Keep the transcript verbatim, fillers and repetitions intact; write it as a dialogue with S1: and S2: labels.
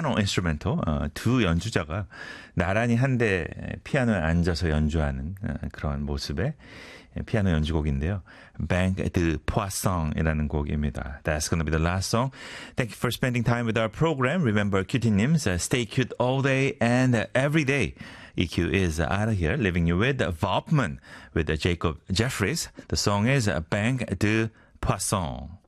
S1: 피아노 인스트루멘토, 어, 두 연주자가 나란히 한데 피아노에 앉아서 연주하는 어, 그런 모습의 피아노 연주곡인데요. Banque de Poisson이라는 곡입니다. That's going to be the last song. Thank you for spending time with our program. Remember, cutie-nims, uh, stay cute all day and uh, every day. E Q is out of here, leaving you with Vaupman with uh, Jacob Jeffries. The song is Banque de Poisson.